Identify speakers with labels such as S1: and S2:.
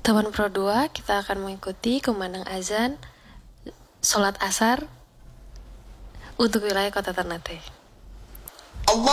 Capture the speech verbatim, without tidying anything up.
S1: Taman Pro dua, kita akan mengikuti kumandang azan sholat asar untuk wilayah Kota Ternate.